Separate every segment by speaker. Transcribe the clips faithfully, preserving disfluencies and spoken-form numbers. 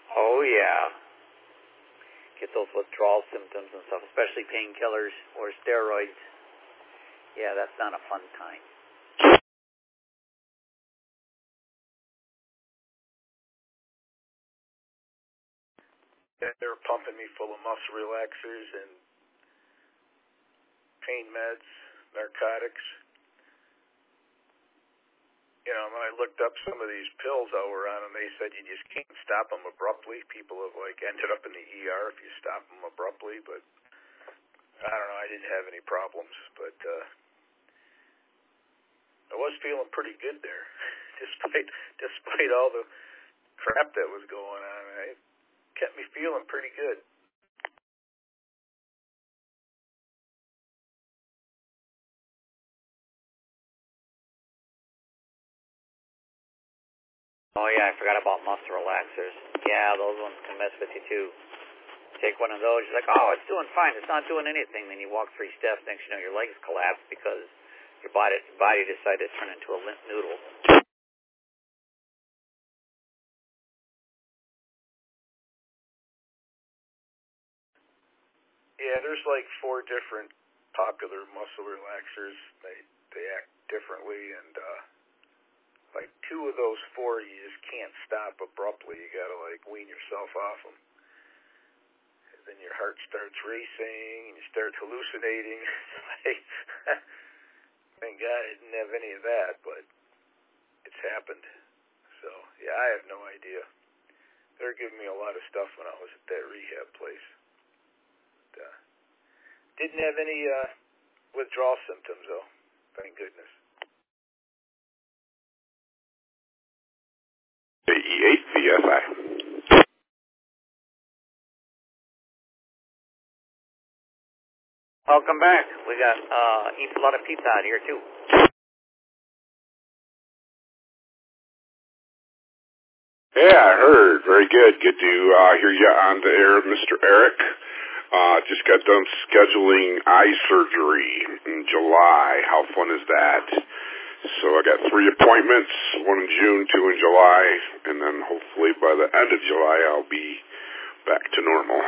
Speaker 1: Oh, yeah. Get those withdrawal symptoms and stuff, especially painkillers or steroids. Yeah, that's not a fun time.
Speaker 2: They were pumping me full of muscle relaxers and pain meds, narcotics. You know, when I looked up some of these pills that were on them, they said you just can't stop them abruptly. People have, like, ended up in the E R if you stop them abruptly, but I don't know, I didn't have any problems, but uh, I was feeling pretty good there, despite despite all the crap that was going on. It kept me feeling pretty good.
Speaker 1: Oh, yeah, I forgot about muscle relaxers. Yeah, those ones can mess with you, too. Take one of those, you're like, oh, it's doing fine. It's not doing anything. Then you walk three steps, next you know, your legs collapse because your body, your body decided to turn into a limp noodle.
Speaker 2: Yeah, there's like four different popular muscle relaxers. They they act differently, and uh, like two of those four you just can't stop abruptly. You gotta like wean yourself off them. And then your heart starts racing, and you start hallucinating. Like, thank God I didn't have any of that, but it's happened. So yeah, I have no idea. They were giving me a lot of stuff when I was at that rehab place. But, uh, didn't have any uh, withdrawal symptoms though. Thank goodness.
Speaker 3: A E eight V S I.
Speaker 1: Welcome back. We got uh, eats a lot of pizza out here, too.
Speaker 3: Yeah, I heard. Very good. Good to uh, hear you on the air, Mister Eric. Uh, just got done scheduling eye surgery in July. How fun is that? So I got three appointments, one in June, two in July, and then hopefully by the end of July I'll be back to normal.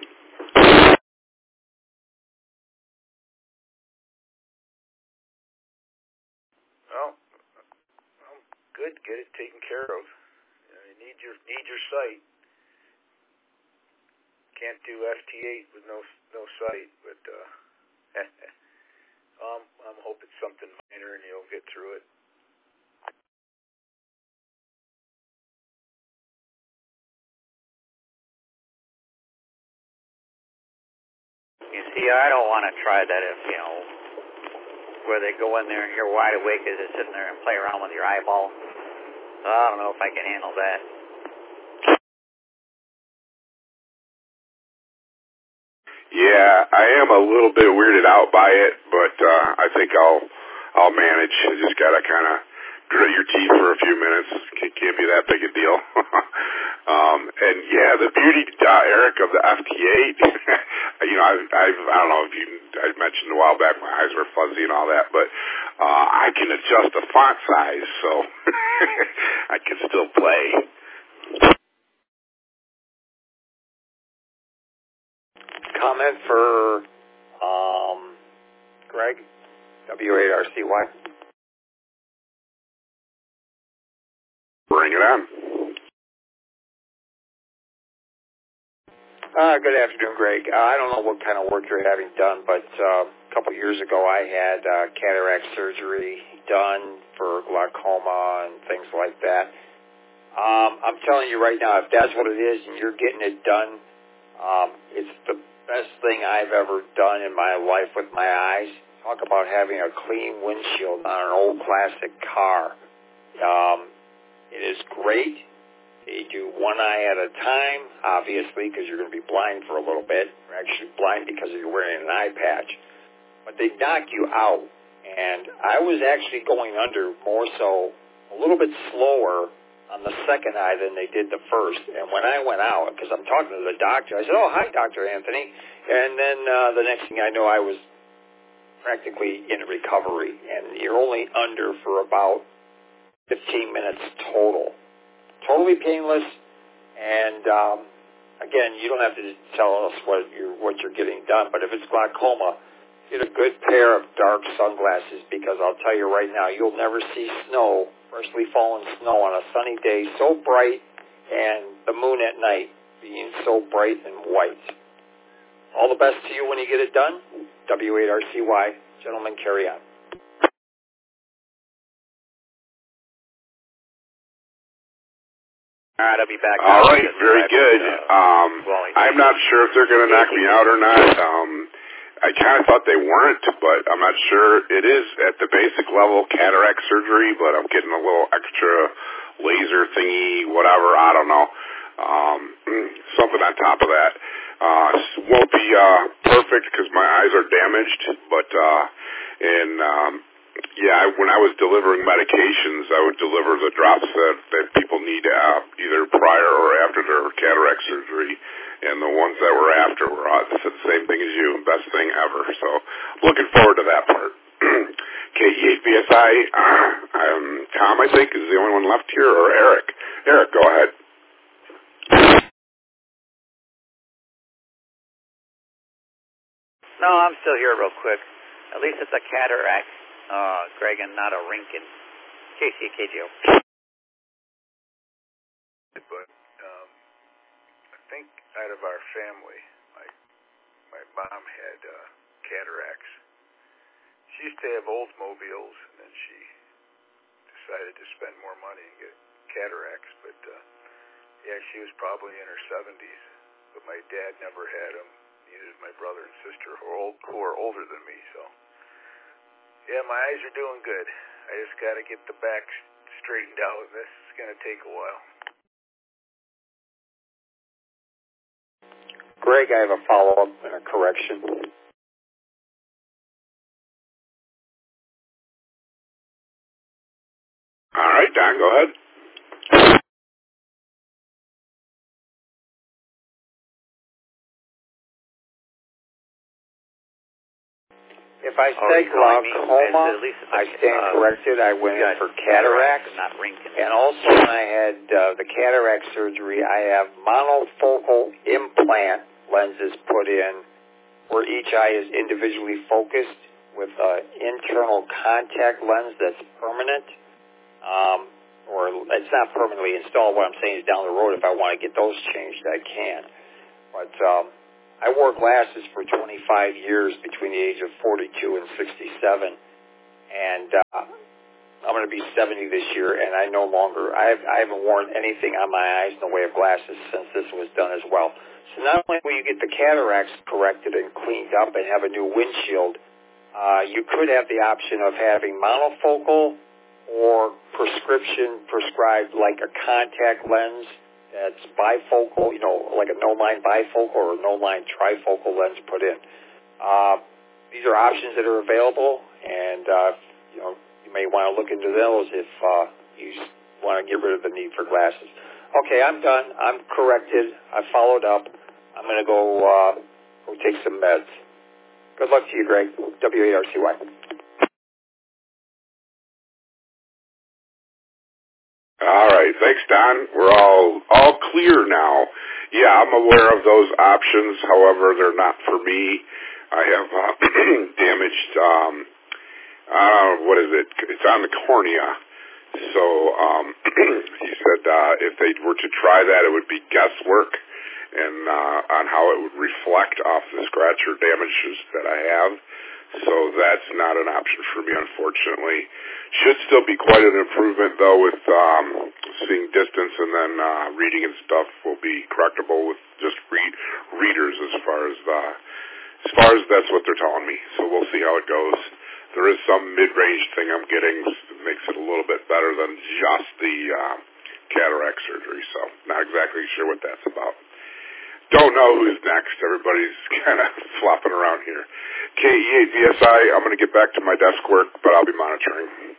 Speaker 2: Well, well, good. Get it taken care of. You know, you need your need your sight. Can't do F T eight with no no sight, but uh, um, I'm hoping something minor and you'll get through it.
Speaker 1: You see, I don't want to try that if, you know, where they go in there and you're wide awake as they're sitting there and play around with your eyeball. I don't know if I can handle that.
Speaker 3: Yeah, I am a little bit weirded out by it, but uh, I think I'll I'll manage. I just gotta kind of grit your teeth for a few minutes. It can't be that big a deal. um, and yeah, the beauty, uh, Eric, of the F T eight. You know, I've, I've I don't know if you I mentioned a while back my eyes were fuzzy and all that, but uh, I can adjust the font size, so I can still play.
Speaker 4: Comment for um, Greg, W eight R C Y.
Speaker 3: Bring it on.
Speaker 4: Uh, good afternoon, Greg. Uh, I don't know what kind of work you're having done, but uh, a couple years ago I had uh, cataract surgery done for glaucoma and things like that. Um, I'm telling you right now, if that's what it is and you're getting it done, um, it's the best thing I've ever done in my life with my eyes. Talk about having a clean windshield on an old classic car. Um, it is great. They do one eye at a time, obviously, because you're going to be blind for a little bit. You're actually blind because you're wearing an eye patch. But they knock you out. And I was actually going under more so a little bit slower on the second eye than they did the first. And when I went out, because I'm talking to the doctor, I said, oh, hi, Doctor Anthony. And then uh, the next thing I know, I was practically in recovery. And you're only under for about fifteen minutes total. Totally painless, And um, again, you don't have to tell us what you're what you're getting done, but if it's glaucoma, get a good pair of dark sunglasses, because I'll tell you right now, you'll never see snow, freshly fallen snow on a sunny day so bright, and the moon at night being so bright and white. All the best to you when you get it done. W eight R C Y. Gentlemen, carry on.
Speaker 1: All right, I'll be back.
Speaker 3: All right, very good. Um, I'm not sure if they're going to knock me out or not. Um, I kind of thought they weren't, but I'm not sure. It is at the basic level cataract surgery, but I'm getting a little extra laser thingy, whatever. I don't know. Um, something on top of that. Uh, won't be uh, perfect because my eyes are damaged, but uh, and um, yeah, when I was delivering medications, I would deliver the drops that, that people need uh, either prior or after their cataract surgery, and the ones that were after were uh, said the same thing as you, best thing ever. So looking forward to that part. K E eight B S I, uh, um, Tom, I think, is the only one left here, or Eric. Eric, go ahead.
Speaker 1: No, I'm still here real quick. At least it's a cataract, uh, Greg, and not a Rinkin. K C K G O.
Speaker 2: But um, I think out of our family, my my mom had uh, cataracts. She used to have Oldsmobiles, and then she decided to spend more money and get cataracts. But uh, yeah, she was probably in her seventies. But my dad never had them. Neither did my brother and sister, who are, old, who are older than me. So yeah, my eyes are doing good. I just got to get the back straightened out, and this is going to take a while.
Speaker 4: Greg, I have a follow-up and a correction.
Speaker 3: All right, Don, go ahead.
Speaker 4: If I
Speaker 1: Oh,
Speaker 4: say
Speaker 1: you're calling me?
Speaker 4: glaucoma,
Speaker 1: At least it's
Speaker 4: I
Speaker 1: a-
Speaker 4: stand
Speaker 1: uh,
Speaker 4: corrected. I went in
Speaker 1: got
Speaker 4: for cataracts.
Speaker 1: Not Rinkin.
Speaker 4: And also when I had uh, the cataract surgery, I have monofocal implant lenses put in where each eye is individually focused with an internal contact lens that's permanent. Um, or it's not permanently installed. What I'm saying is down the road, if I want to get those changed, I can. But um, I wore glasses for twenty-five years between the age of forty-two and sixty-seven. And uh, I'm going to be seventy this year, and I no longer, I, have, I haven't worn anything on my eyes in the way of glasses since this was done as well. So not only will you get the cataracts corrected and cleaned up and have a new windshield, uh, you could have the option of having monofocal or prescription prescribed like a contact lens that's bifocal, you know, like a no-line bifocal or a no-line trifocal lens put in. Uh, these are options that are available, and, uh, you know, you may want to look into those if uh, you want to get rid of the need for glasses. Okay, I'm done. I'm corrected. I followed up. I'm going to go uh, go take some meds. Good luck to you, Greg. W A R C Y.
Speaker 3: All right, thanks, Don. We're all all clear now. Yeah, I'm aware of those options. However, they're not for me. I have uh, damaged. Um, uh, what is it? It's on the cornea. So um, he said uh, if they were to try that, it would be guesswork, and uh, on how it would reflect off the scratch or damages that I have. So that's not an option for me, unfortunately. Should still be quite an improvement, though, with um, seeing distance, and then uh, reading and stuff will be correctable with just read readers as far as the, as far as that's what they're telling me. So we'll see how it goes. There is some mid-range thing I'm getting that makes it a little bit better than just the uh, cataract surgery. So not exactly sure what that's about. Don't know who's next. Everybody's kind of flopping around here. K E eight B S I, I'm going to get back to my desk work, but I'll be monitoring.